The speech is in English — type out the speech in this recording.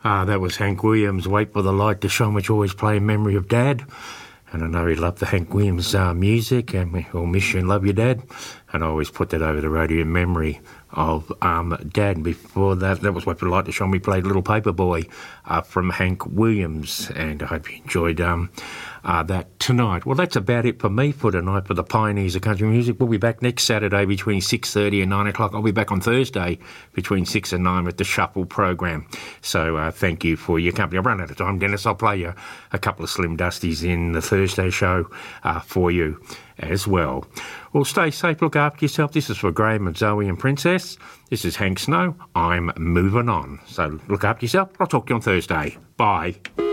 That was Hank Williams, Wait for the Light to Shine, which always play in memory of Dad. And I know he loved the Hank Williams music, and we all miss you and love you, Dad. And I always put that over the radio in memory of Dad. And before that was Wait for the Light to Shine. We played Little Paperboy from Hank Williams, and I hope you enjoyed that tonight. Well, that's about it for me for tonight for the Pioneers of Country Music. We'll be back next Saturday between 6:30 and 9 o'clock. I'll be back on Thursday between 6 and 9 with the Shuffle program. So thank you for your company. I've run out of time, Dennis. I'll play you a couple of Slim Dusties in the Thursday show for you as well. Well, stay safe, look after yourself. This is for Graham and Zoe and Princess. This is Hank Snow. I'm moving on. So look after yourself. I'll talk to you on Thursday. Bye.